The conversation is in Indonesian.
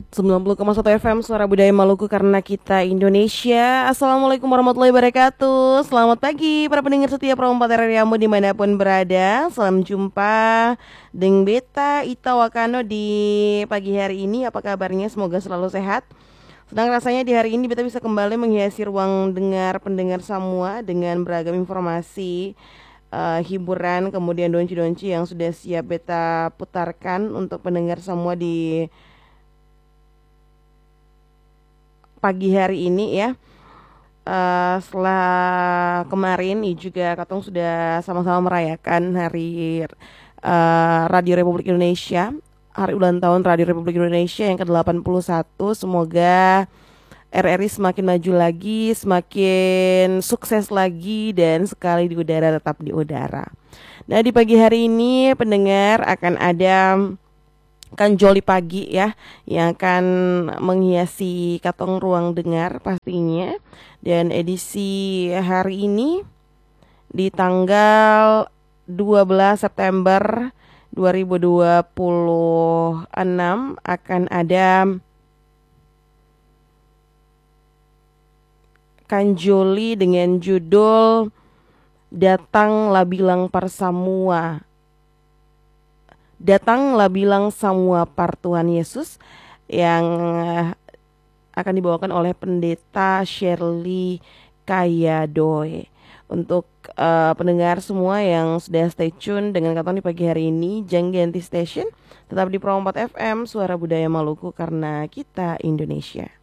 90,1 FM Suara Budaya Maluku karena kita Indonesia. Assalamualaikum warahmatullahi wabarakatuh. Selamat pagi para pendengar setia Pro 4 RRIamu dimanapun berada. Salam jumpa dengan Beta Ita Wakano di pagi hari ini. Apa kabarnya? Semoga selalu sehat. Sedang rasanya di hari ini Beta bisa kembali menghiasi ruang dengar pendengar semua dengan beragam informasi, hiburan, kemudian donci-donci yang sudah siap Beta putarkan untuk pendengar semua di pagi hari ini ya. Setelah kemarin juga Katong sudah sama-sama merayakan hari Radio Republik Indonesia, hari ulang tahun Radio Republik Indonesia yang ke-81. Semoga RRI semakin maju lagi, semakin sukses lagi, dan sekali di udara tetap di udara. Nah, di pagi hari ini pendengar akan ada Kanjoli pagi ya, yang akan menghiasi Katong ruang dengar pastinya. Dan edisi hari ini di tanggal 12 September 2026 akan ada Kanjoli dengan judul Datanglah Bilang Parsamua. Datanglah bilang semua par Tuhan Yesus, yang akan dibawakan oleh pendeta Shirley Kayadoe. Untuk pendengar semua yang sudah stay tune dengan Katong di pagi hari ini, jangan ganti station, tetap di Pro 4 FM Suara Budaya Maluku karena kita Indonesia.